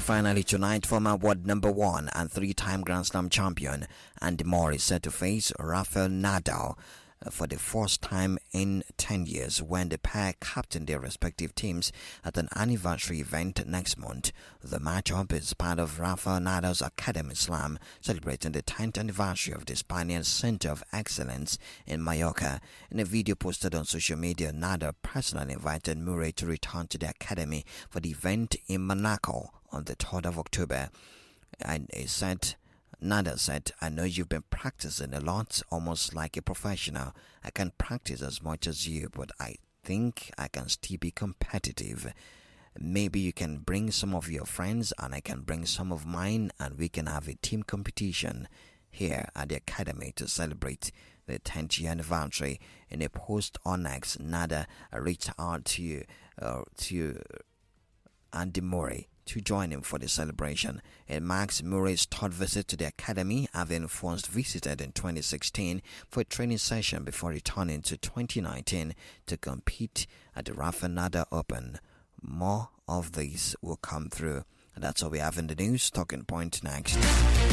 finally tonight, former world number 1 and 3-time Grand Slam champion Andy Murray is set to face Rafael Nadal for the first time in 10 years when the pair captain their respective teams at an anniversary event next month. The matchup is part of Rafael Nadal's Academy Slam, celebrating the 10th anniversary of the Spaniard Center of Excellence in Mallorca. In a video posted on social media, Nadal personally invited Murray to return to the Academy for the event in Monaco on the 3rd of October. And he said, Nadal said, "I know you've been practicing a lot, almost like a professional. I can't practice as much as you, but I think I can still be competitive. Maybe you can bring some of your friends and I can bring some of mine, and we can have a team competition here at the Academy to celebrate the 10th year anniversary." In a post on X, Nadal reached out to Andy Murray to join him for the celebration. It marks Murray's 3rd visit to the Academy, having first visited in 2016 for a training session before returning to 2019 to compete at the Rafael Nadal Open. More of these will come through. And that's all we have in the news. Talking Point next.